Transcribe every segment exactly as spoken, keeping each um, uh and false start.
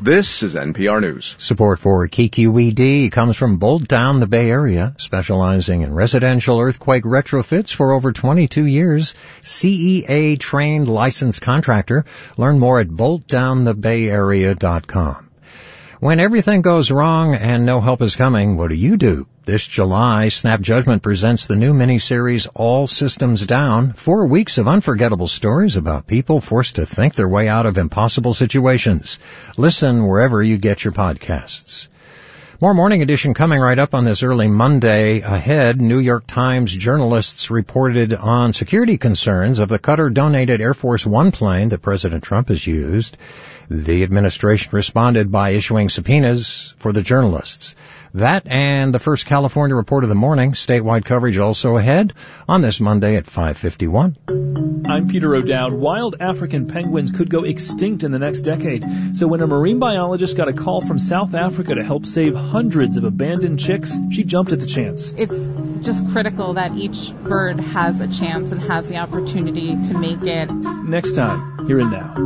This is N P R News. Support for K Q E D comes from Bolt Down, the Bay Area, specializing in residential earthquake retrofits for over twenty-two years. C E A-trained licensed contractor. Learn more at bolt down the bay area dot com. When everything goes wrong and no help is coming, what do you do? This July, Snap Judgment presents the new miniseries All Systems Down, four weeks of unforgettable stories about people forced to think their way out of impossible situations. Listen wherever you get your podcasts. More Morning Edition coming right up on this early Monday. Ahead, New York Times journalists reported on security concerns of the Qatar-donated Air Force One plane that President Trump has used. The administration responded by issuing subpoenas for the journalists. That and the first California report of the morning. Statewide coverage also ahead on this Monday at five fifty-one. I'm Peter O'Dowd. Wild African penguins could go extinct in the next decade. So when a marine biologist got a call from South Africa to help save hundreds of abandoned chicks, she jumped at the chance. It's just critical that each bird has a chance and has the opportunity to make it. Next time, here and now.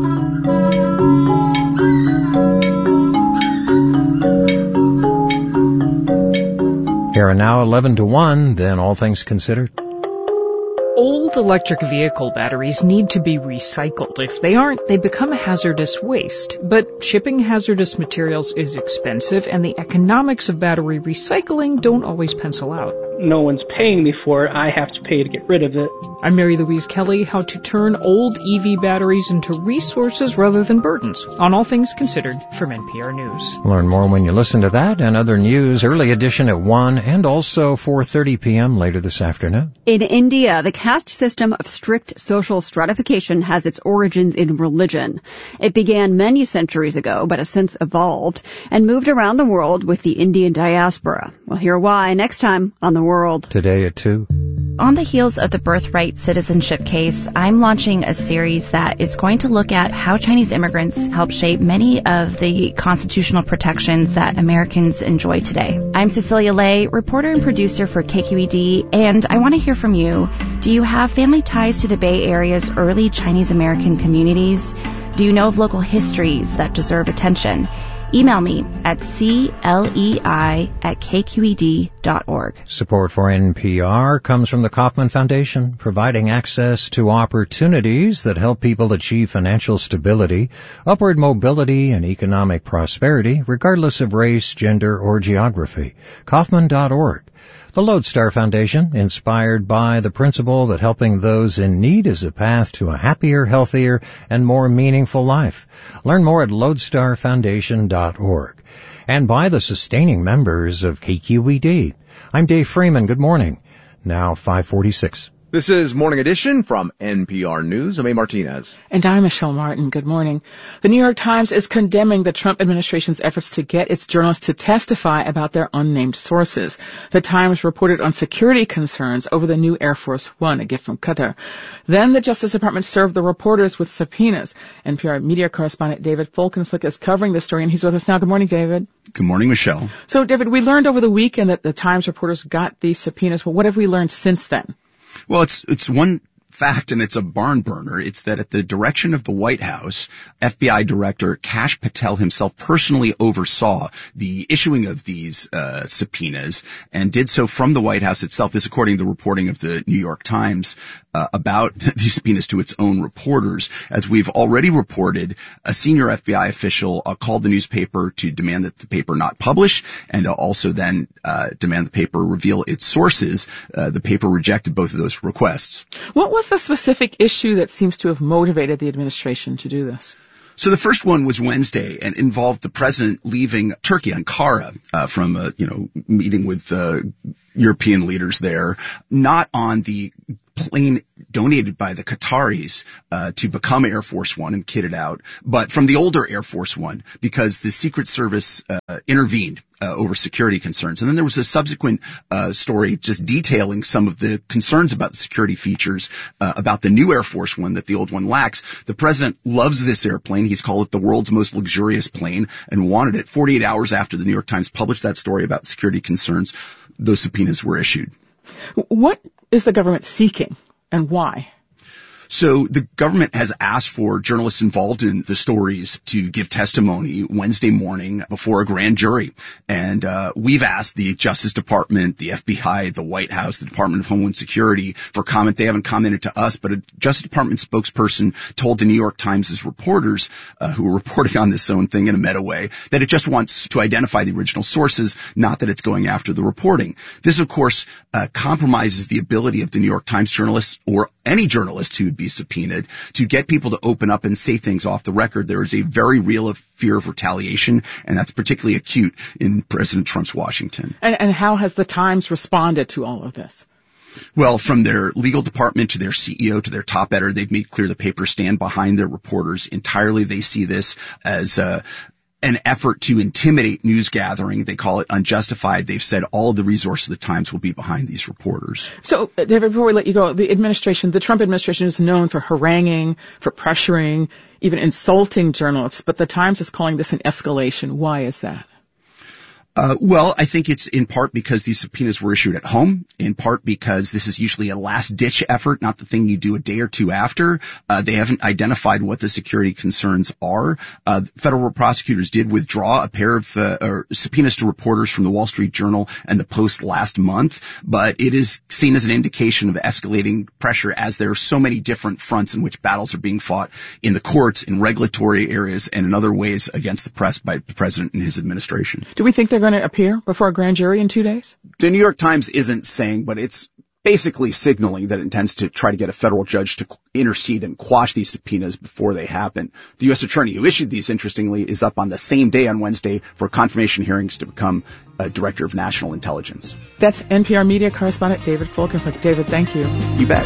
Here and now, eleven to one, then All Things Considered. Old electric vehicle batteries need to be recycled. If they aren't, they become hazardous waste. But shipping hazardous materials is expensive, and the economics of battery recycling don't always pencil out. No one's paying me for it. I have to pay to get rid of it. I'm Mary Louise Kelly. How to turn old E V batteries into resources rather than burdens on All Things Considered from N P R News. Learn more when you listen to that and other news. Early edition at one and also four thirty p.m. later this afternoon. In India, the caste system of strict social stratification has its origins in religion. It began many centuries ago, but has since evolved and moved around the world with the Indian diaspora. We'll hear why next time on The World. Today at two. On the heels of the birthright citizenship case, I'm launching a series that is going to look at how Chinese immigrants help shape many of the constitutional protections that Americans enjoy today. I'm Cecilia Lay, reporter and producer for K Q E D, and I want to hear from you. Do you have family ties to the Bay Area's early Chinese American communities? Do you know of local histories that deserve attention? Email me at clei at k q e d dot org. Support for N P R comes from the Kauffman Foundation, providing access to opportunities that help people achieve financial stability, upward mobility, and economic prosperity, regardless of race, gender, or geography. Kauffman dot org. The Lodestar Foundation, inspired by the principle that helping those in need is a path to a happier, healthier, and more meaningful life. Learn more at lodestar foundation dot org. And by the sustaining members of K Q E D. I'm Dave Freeman. Good morning. Now five forty-six. This is Morning Edition from N P R News. I'm A. Martinez. And I'm Michelle Martin. Good morning. The New York Times is condemning the Trump administration's efforts to get its journalists to testify about their unnamed sources. The Times reported on security concerns over the new Air Force One, a gift from Qatar. Then the Justice Department served the reporters with subpoenas. N P R media correspondent David Folkenflik is covering the story, and he's with us now. Good morning, David. Good morning, Michelle. So, David, we learned over the weekend that the Times reporters got these subpoenas. Well, what have we learned since then? Well, it's it's one fact, and it's a barn burner. It's that at the direction of the White House, F B I Director Kash Patel himself personally oversaw the issuing of these uh, subpoenas and did so from the White House itself. This according to the reporting of the New York Times uh, about these subpoenas to its own reporters. As we've already reported, a senior F B I official uh, called the newspaper to demand that the paper not publish and uh, also then uh, demand the paper reveal its sources. Uh, the paper rejected both of those requests. What was the specific issue that seems to have motivated the administration to do this? So the first one was Wednesday and involved the president leaving Turkey, Ankara, uh, from a, you know, meeting with uh, European leaders there, not on the plane donated by the Qataris uh, to become Air Force One and kitted out, but from the older Air Force One because the Secret Service uh, intervened uh, over security concerns. And then there was a subsequent uh, story just detailing some of the concerns about the security features uh, about the new Air Force One that the old one lacks. The president loves this airplane. He's called it the world's most luxurious plane and wanted it. forty-eight hours after the New York Times published that story about security concerns, those subpoenas were issued. What is the government seeking and why? So the government has asked for journalists involved in the stories to give testimony Wednesday morning before a grand jury. And uh, we've asked the Justice Department, the F B I, the White House, the Department of Homeland Security for comment. They haven't commented to us, but a Justice Department spokesperson told the New York Times' reporters uh, who were reporting on this own thing in a meta way that it just wants to identify the original sources, not that it's going after the reporting. This, of course, uh, compromises the ability of the New York Times journalists or any journalist who would be subpoenaed to get people to open up and say things off the record. There is a very real fear of retaliation, and that's particularly acute in President Trump's Washington. And, and how has the Times responded to all of this? Well, from their legal department to their C E O to their top editor, they've made clear the paper stand behind their reporters entirely. They see this as uh, an effort to intimidate news gathering. They call it unjustified. They've said all of the resources of the Times will be behind these reporters. So, David, before we let you go, the administration, the Trump administration is known for haranguing, for pressuring, even insulting journalists, but the Times is calling this an escalation. Why is that? Uh, well, I think it's in part because these subpoenas were issued at home, in part because this is usually a last-ditch effort, not the thing you do a day or two after. Uh, they haven't identified what the security concerns are. Uh, federal prosecutors did withdraw a pair of uh, or subpoenas to reporters from the Wall Street Journal and the Post last month, but it is seen as an indication of escalating pressure as there are so many different fronts in which battles are being fought in the courts, in regulatory areas, and in other ways against the press by the president and his administration. Do we think they're going to appear before a grand jury in two days? The New York Times isn't saying, but it's basically signaling that it intends to try to get a federal judge to intercede and quash these subpoenas before they happen. The U S attorney who issued these, interestingly, is up on the same day on Wednesday for confirmation hearings to become a director of national intelligence. That's N P R media correspondent David Folkenflik. David, thank you. You bet.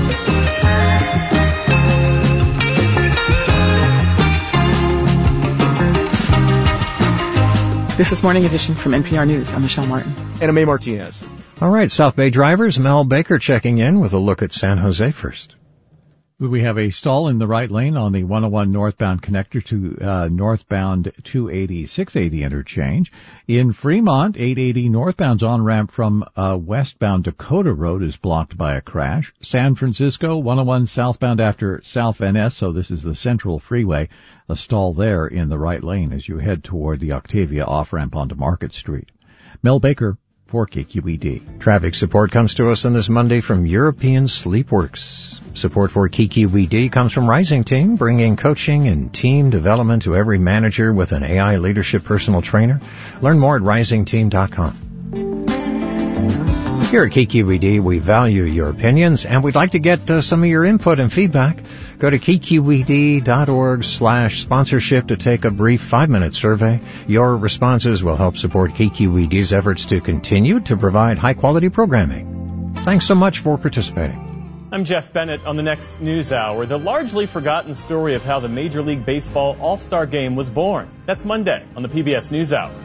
This is Morning Edition from N P R News. I'm Michelle Martin. And I'm A. Martinez. All right, South Bay drivers, Mel Baker checking in with a look at San Jose first. We have a stall in the right lane on the one oh one northbound connector to uh, northbound two eighty, six eighty interchange. In Fremont, eight eighty northbound's on-ramp from uh, westbound Dakota Road is blocked by a crash. San Francisco, one oh one southbound after South Van Ness, so this is the Central Freeway. A stall there in the right lane as you head toward the Octavia off-ramp onto Market Street. Mel Baker for K Q E D. Traffic support comes to us on this Monday from European Sleepworks. Support for K Q E D comes from Rising Team, bringing coaching and team development to every manager with an A I leadership personal trainer. Learn more at rising team dot com. Here at K Q E D, we value your opinions, and we'd like to get uh, some of your input and feedback. Go to K Q E D dot org slash sponsorship to take a brief five-minute survey. Your responses will help support K Q E D's efforts to continue to provide high-quality programming. Thanks so much for participating. I'm Jeff Bennett on the next News Hour. The largely forgotten story of how the Major League Baseball All-Star Game was born. That's Monday on the P B S News Hour.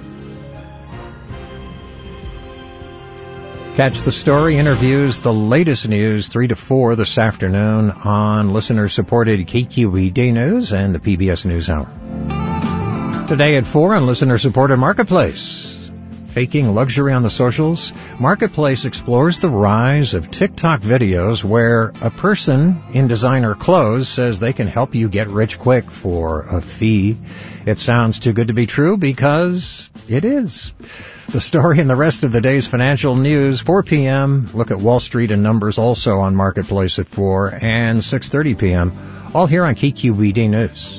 Catch the story, interviews, the latest news, three to four this afternoon on listener-supported K Q E D News and the P B S News Hour. Today at four on listener-supported Marketplace. Faking luxury on the socials, Marketplace explores the rise of TikTok videos where a person in designer clothes says they can help you get rich quick for a fee. It sounds too good to be true because it is. The story and the rest of the day's financial news, four p.m. Look at Wall Street and numbers also on Marketplace at four and six thirty p.m. All here on K Q E D News.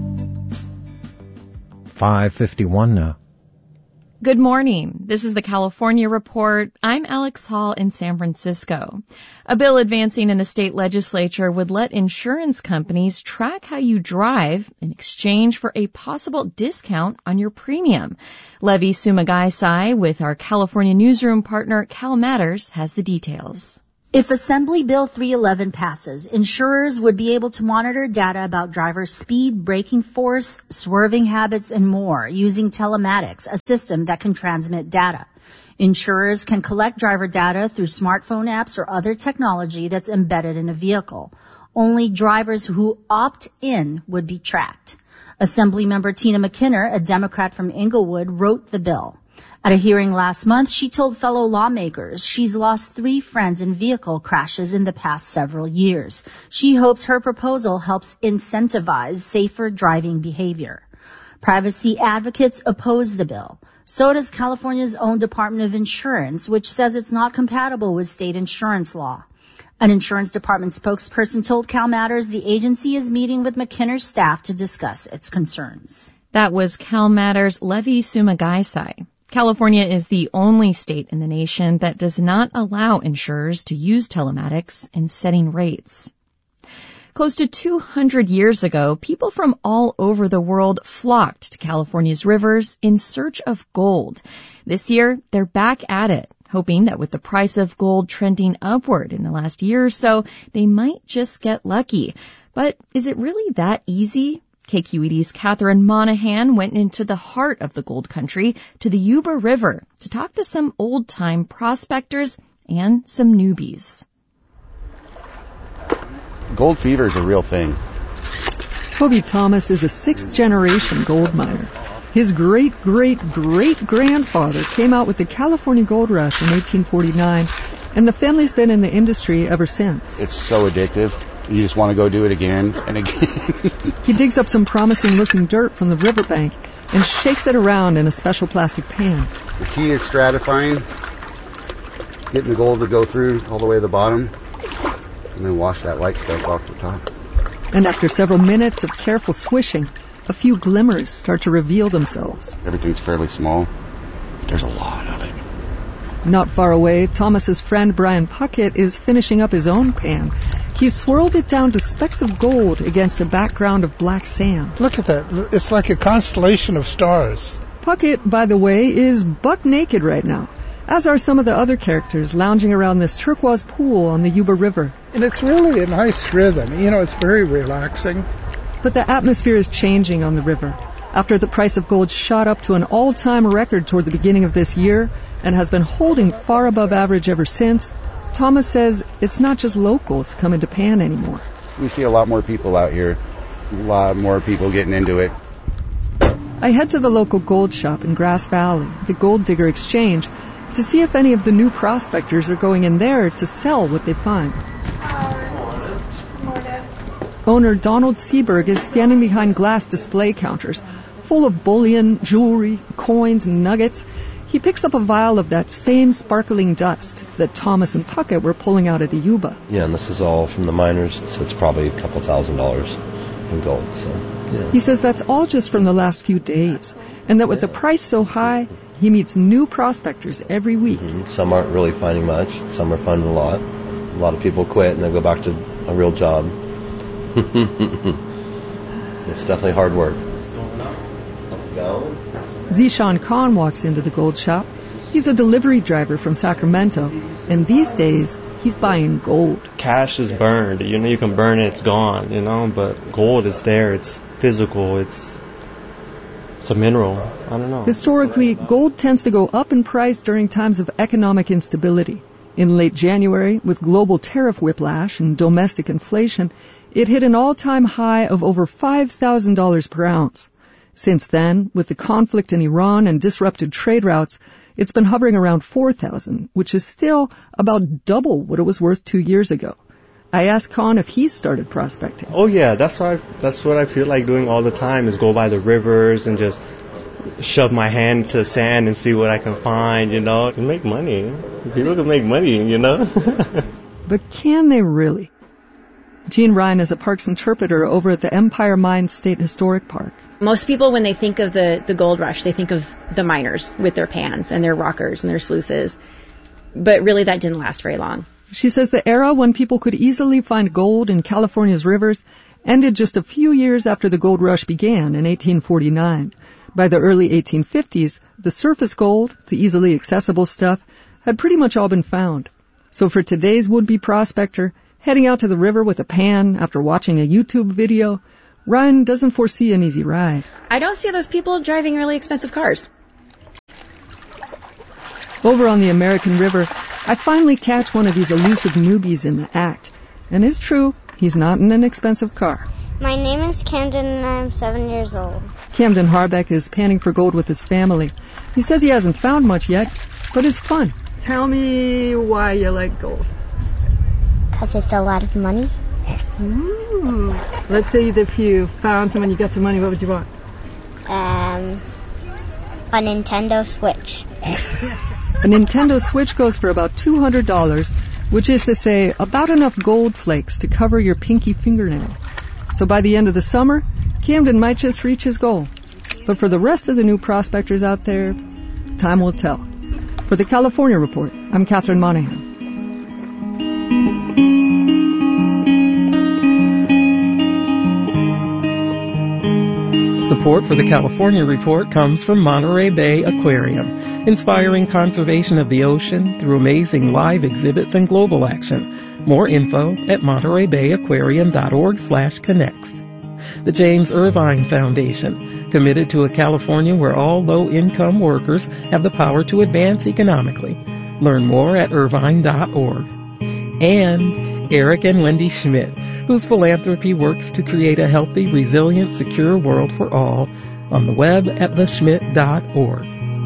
five fifty-one now. Good morning. This is the California Report. I'm Alex Hall in San Francisco. A bill advancing in the state legislature would let insurance companies track how you drive in exchange for a possible discount on your premium. Levi Sumagaisai with our California newsroom partner Cal Matters has the details. If Assembly Bill three eleven passes, insurers would be able to monitor data about drivers' speed, braking force, swerving habits, and more using telematics, a system that can transmit data. Insurers can collect driver data through smartphone apps or other technology that's embedded in a vehicle. Only drivers who opt in would be tracked. Assemblymember Tina McKinner, a Democrat from Inglewood, wrote the bill. At a hearing last month, she told fellow lawmakers she's lost three friends in vehicle crashes in the past several years. She hopes her proposal helps incentivize safer driving behavior. Privacy advocates oppose the bill. So does California's own Department of Insurance, which says it's not compatible with state insurance law. An insurance department spokesperson told CalMatters the agency is meeting with McKinnor's staff to discuss its concerns. That was CalMatters' Levi Sumagaisai. California is the only state in the nation that does not allow insurers to use telematics in setting rates. Close to two hundred years ago, people from all over the world flocked to California's rivers in search of gold. This year, they're back at it, hoping that with the price of gold trending upward in the last year or so, they might just get lucky. But is it really that easy? K Q E D's Catherine Monahan went into the heart of the gold country, to the Yuba River, to talk to some old-time prospectors and some newbies. Gold fever is a real thing. Toby Thomas is a sixth-generation gold miner. His great-great-great-grandfather came out with the California Gold Rush in eighteen forty-nine, and the family's been in the industry ever since. It's so addictive. You just want to go do it again and again. He digs up some promising-looking dirt from the riverbank and shakes it around in a special plastic pan. The key is stratifying, getting the gold to go through all the way to the bottom, and then wash that white stuff off the top. And after several minutes of careful swishing, a few glimmers start to reveal themselves. Everything's fairly small. There's a lot of it. Not far away, Thomas's friend Brian Puckett is finishing up his own pan. He's swirled it down to specks of gold against a background of black sand. Look at that. It's like a constellation of stars. Puckett, by the way, is buck naked right now, as are some of the other characters lounging around this turquoise pool on the Yuba River. And it's really a nice rhythm. You know, it's very relaxing. But the atmosphere is changing on the river. After the price of gold shot up to an all-time record toward the beginning of this year and has been holding far above average ever since, Thomas says it's not just locals coming to pan anymore. We see a lot more people out here, a lot more people getting into it. I head to the local gold shop in Grass Valley, the Gold Digger Exchange, to see if any of the new prospectors are going in there to sell what they find. Owner Donald Seberg is standing behind glass display counters, full of bullion, jewelry, coins, and nuggets. He picks up a vial of that same sparkling dust that Thomas and Puckett were pulling out of the Yuba. Yeah, and this is all from the miners, so it's probably a couple thousand dollars in gold. So, yeah. He says that's all just from the last few days, and that with the price so high, he meets new prospectors every week. Mm-hmm. Some aren't really finding much. Some are finding a lot. A lot of people quit and they go back to a real job. It's definitely hard work. Go. Zishan Khan walks into the gold shop. He's a delivery driver from Sacramento, and these days, he's buying gold. Cash is burned. You know, you can burn it, it's gone, you know, but gold is there. It's physical. It's, it's a mineral. I don't know. Historically, gold tends to go up in price during times of economic instability. In late January, with global tariff whiplash and domestic inflation, it hit an all-time high of over five thousand dollars per ounce. Since then, with the conflict in Iran and disrupted trade routes, it's been hovering around four thousand dollars, which is still about double what it was worth two years ago. I asked Khan if he started prospecting. Oh yeah, that's what I, that's what I feel like doing all the time, is go by the rivers and just shove my hand to the sand and see what I can find, you know. You can make money. People can make money, you know. But can they really? Gene Ryan is a parks interpreter over at the Empire Mines State Historic Park. Most people, when they think of the, the gold rush, they think of the miners with their pans and their rockers and their sluices. But really, that didn't last very long. She says the era when people could easily find gold in California's rivers ended just a few years after the gold rush began in eighteen forty-nine. By the early eighteen fifties, the surface gold, the easily accessible stuff, had pretty much all been found. So for today's would-be prospector, heading out to the river with a pan after watching a YouTube video, Ryan doesn't foresee an easy ride. I don't see those people driving really expensive cars. Over on the American River, I finally catch one of these elusive newbies in the act. And it's true, he's not in an expensive car. My name is Camden and I'm seven years old. Camden Harbeck is panning for gold with his family. He says he hasn't found much yet, but it's fun. Tell me why you like gold. Because it's a lot of money. Ooh. Let's say if you found some and you got some money, what would you want? Um, a Nintendo Switch. A Nintendo Switch goes for about two hundred dollars, which is to say about enough gold flakes to cover your pinky fingernail. So by the end of the summer, Camden might just reach his goal. But for the rest of the new prospectors out there, time will tell. For the California Report, I'm Catherine Monahan. Support for the California Report comes from Monterey Bay Aquarium, inspiring conservation of the ocean through amazing live exhibits and global action. More info at monterey bay aquarium dot org slash connects. The James Irvine Foundation, committed to a California where all low-income workers have the power to advance economically. Learn more at irvine dot org. And Eric and Wendy Schmidt, whose philanthropy works to create a healthy, resilient, secure world for all, on the web at the schmidt dot org.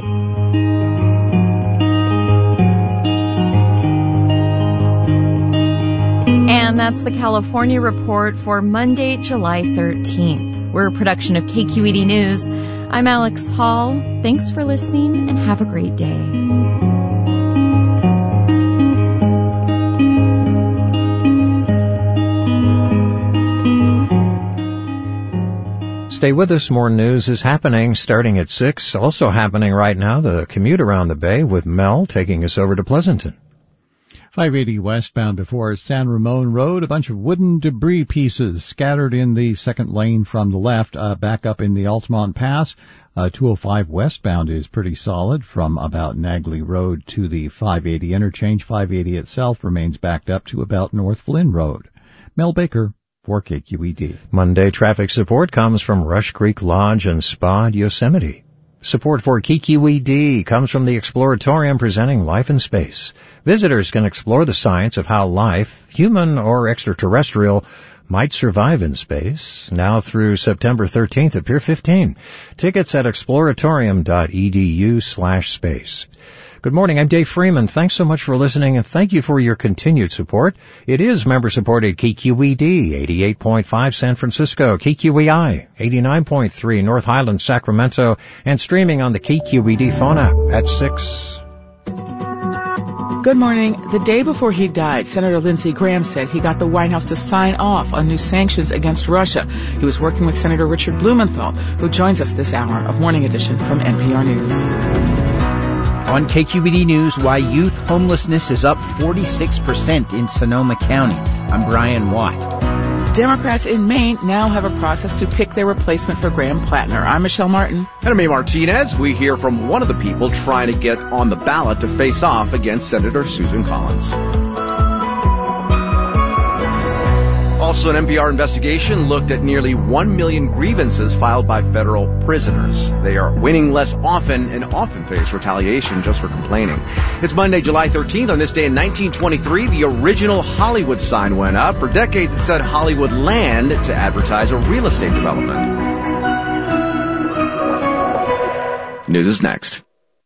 And that's the California Report for Monday, July thirteenth. We're a production of K Q E D News. I'm Alex Hall. Thanks for listening and have a great day. Stay with us. More news is happening starting at six. Also happening right now, the commute around the bay with Mel taking us over to Pleasanton. five eighty westbound before San Ramon Road, a bunch of wooden debris pieces scattered in the second lane from the left. Uh, back up in the Altamont Pass, uh, two oh five westbound is pretty solid from about Nagley Road to the five eighty interchange. five eighty itself remains backed up to about North Flynn Road. Mel Baker for K Q E D. Monday traffic support comes from Rush Creek Lodge and Spa at Yosemite. Support for K Q E D comes from the Exploratorium presenting Life in Space. Visitors can explore the science of how life, human or extraterrestrial, might survive in space, now through September thirteenth at Pier fifteen. Tickets at exploratorium dot e d u slash space. Good morning, I'm Dave Freeman. Thanks so much for listening, and thank you for your continued support. It is member-supported K Q E D, eighty-eight point five San Francisco, K Q E I, eighty-nine point three North Highlands, Sacramento, and streaming on the K Q E D phone app at six. Good morning. The day before he died, Senator Lindsey Graham said he got the White House to sign off on new sanctions against Russia. He was working with Senator Richard Blumenthal, who joins us this hour of Morning Edition from N P R News. On K Q E D News, why youth homelessness is up forty-six percent in Sonoma County. I'm Brian Watt. Democrats in Maine now have a process to pick their replacement for Graham Plattner. I'm Michelle Martin. And I'm A. Martinez. We hear from one of the people trying to get on the ballot to face off against Senator Susan Collins. Also, an N P R investigation looked at nearly one million grievances filed by federal prisoners. They are winning less often and often face retaliation just for complaining. It's Monday, July thirteenth. On this day in nineteen twenty-three, the original Hollywood sign went up. For decades, it said Hollywood Land to advertise a real estate development. News is next.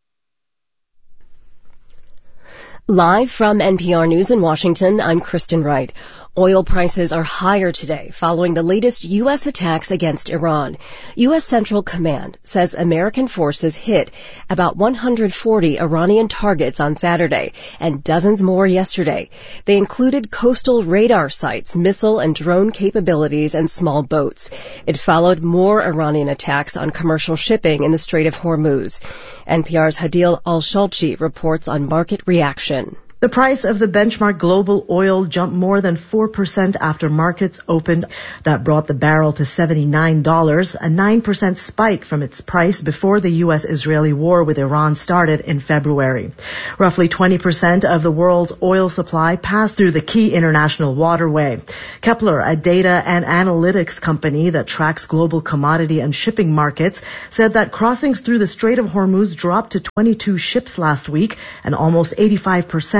Live from N P R News in Washington, I'm Kristen Wright. Oil prices are higher today following the latest U S attacks against Iran. U S Central Command says American forces hit about one hundred forty Iranian targets on Saturday and dozens more yesterday. They included coastal radar sites, missile and drone capabilities, and small boats. It followed more Iranian attacks on commercial shipping in the Strait of Hormuz. N P R's Hadil Al-Shalchi reports on market reaction. The price of the benchmark global oil jumped more than four percent after markets opened. That brought the barrel to seventy-nine dollars, a nine percent spike from its price before the U S-Israeli war with Iran started in February. Roughly twenty percent of the world's oil supply passed through the key international waterway. Kepler, a data and analytics company that tracks global commodity and shipping markets, said that crossings through the Strait of Hormuz dropped to twenty-two ships last week, and almost eighty-five percent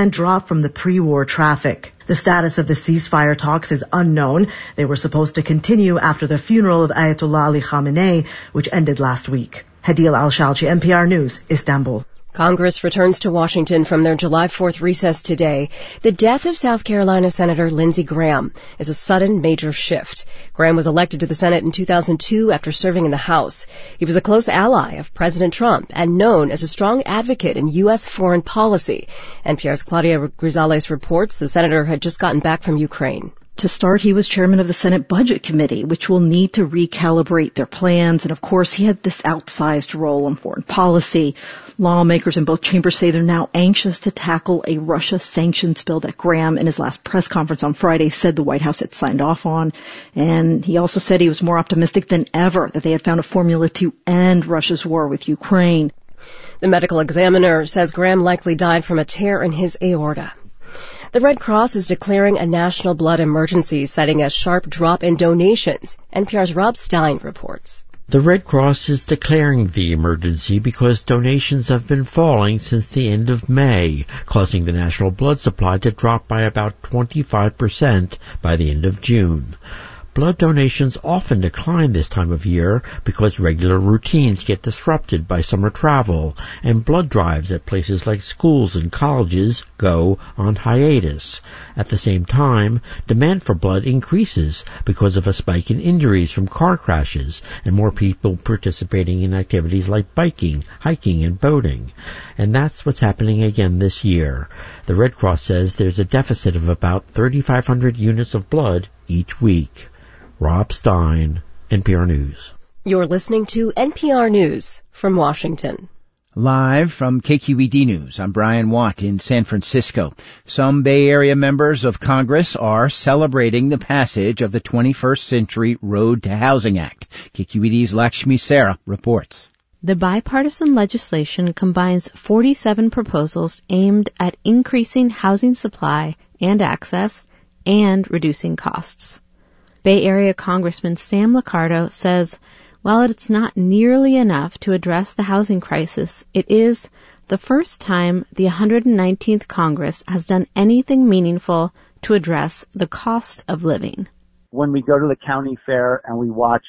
significant drop from the pre-war traffic. The status of the ceasefire talks is unknown. They were supposed to continue after the funeral of Ayatollah Ali Khamenei, which ended last week. Hadil Al-Shalchi, N P R News, Istanbul. Congress returns to Washington from their July fourth recess today. The death of South Carolina Senator Lindsey Graham is a sudden major shift. Graham was elected to the Senate in two thousand two after serving in the House. He was a close ally of President Trump and known as a strong advocate in U S foreign policy. N P R's Claudia Grisales reports the senator had just gotten back from Ukraine. To start, he was chairman of the Senate Budget Committee, which will need to recalibrate their plans. And of course, he had this outsized role in foreign policy. Lawmakers in both chambers say they're now anxious to tackle a Russia sanctions bill that Graham, in his last press conference on Friday, said the White House had signed off on. And he also said he was more optimistic than ever that they had found a formula to end Russia's war with Ukraine. The medical examiner says Graham likely died from a tear in his aorta. The Red Cross is declaring a national blood emergency, citing a sharp drop in donations. N P R's Rob Stein reports. The Red Cross is declaring the emergency because donations have been falling since the end of May, causing the national blood supply to drop by about twenty-five percent by the end of June. Blood donations often decline this time of year because regular routines get disrupted by summer travel, and blood drives at places like schools and colleges go on hiatus. At the same time, demand for blood increases because of a spike in injuries from car crashes and more people participating in activities like biking, hiking, and boating. And that's what's happening again this year. The Red Cross says there's a deficit of about thirty-five hundred units of blood each week. Rob Stein, N P R News. You're listening to N P R News from Washington. Live from K Q E D News, I'm Brian Watt in San Francisco. Some Bay Area members of Congress are celebrating the passage of the twenty-first Century Road to Housing Act. K Q E D's Lakshmi Sarah reports. The bipartisan legislation combines forty-seven proposals aimed at increasing housing supply and access and reducing costs. Bay Area Congressman Sam Liccardo says, while it's not nearly enough to address the housing crisis, it is the first time the one hundred nineteenth Congress has done anything meaningful to address the cost of living. When we go to the county fair and we watch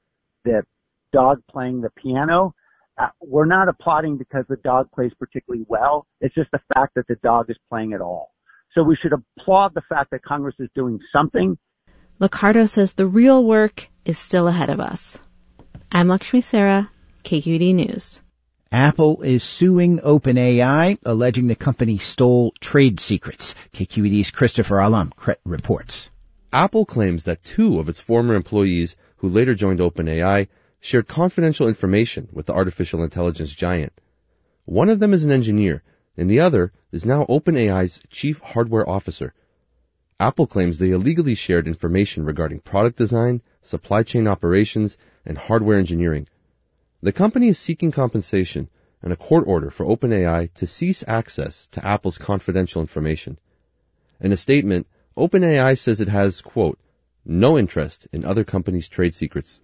the dog playing the piano, uh, we're not applauding because the dog plays particularly well. It's just the fact that the dog is playing at all. So we should applaud the fact that Congress is doing something. Liccardo says the real work is still ahead of us. I'm Lakshmi Sarah, K Q E D News. Apple is suing OpenAI, alleging the company stole trade secrets. K Q E D's Christopher Alam reports. Apple claims that two of its former employees, who later joined OpenAI, shared confidential information with the artificial intelligence giant. One of them is an engineer, and the other is now OpenAI's chief hardware officer. Apple claims they illegally shared information regarding product design, supply chain operations, and hardware engineering. The company is seeking compensation and a court order for OpenAI to cease access to Apple's confidential information. In a statement, OpenAI says it has, quote, no interest in other companies' trade secrets.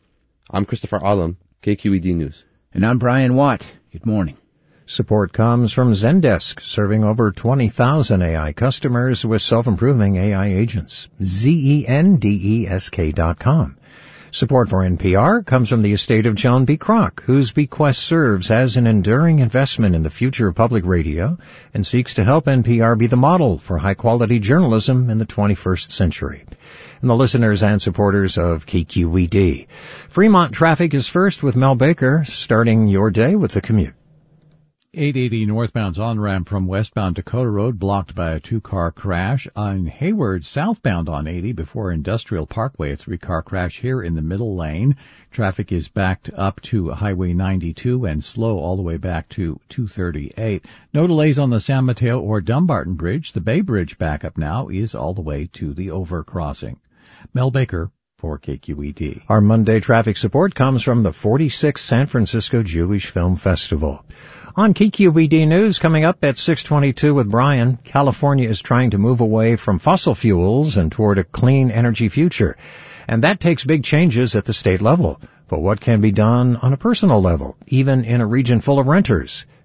I'm Christopher Alam, K Q E D News. And I'm Brian Watt. Good morning. Support comes from Zendesk, serving over twenty thousand A I customers with self-improving A I agents. Z E N D E S K dot com. Support for N P R comes from the estate of Joan B. Kroc, whose bequest serves as an enduring investment in the future of public radio and seeks to help N P R be the model for high-quality journalism in the twenty-first century. And the listeners and supporters of K Q E D. Fremont traffic is first with Mel Baker, starting your day with the commute. eight eighty northbound's on-ramp from westbound Dakota Road blocked by a two-car crash. On Hayward, southbound on eighty before Industrial Parkway, a three-car crash here in the middle lane. Traffic is backed up to Highway ninety-two and slow all the way back to two thirty-eight. No delays on the San Mateo or Dumbarton Bridge. The Bay Bridge backup now is all the way to the overcrossing. Mel Baker for K Q E D. Our Monday traffic support comes from the forty-sixth San Francisco Jewish Film Festival. On K Q E D News, coming up at six twenty-two with Brian, California is trying to move away from fossil fuels and toward a clean energy future. And that takes big changes at the state level. But what can be done on a personal level, even in a region full of renters?